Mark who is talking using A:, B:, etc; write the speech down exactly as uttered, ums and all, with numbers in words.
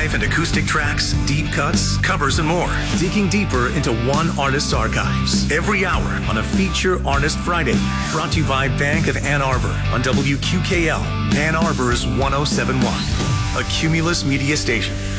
A: live and acoustic tracks, deep cuts, covers, and more. Digging deeper into one artist's archives. Every hour on a Feature Artist Friday. Brought to you by Bank of Ann Arbor on W Q K L, Ann Arbor's one oh seven point one. A Cumulus Media Station.